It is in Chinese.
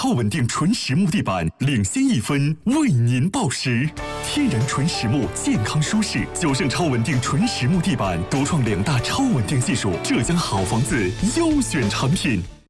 超稳定纯实木地板领先1分，为您报时。天然纯实木，健康舒适。9胜超稳定纯实木地板，独创2大超稳定技术，浙江好房子优选产品。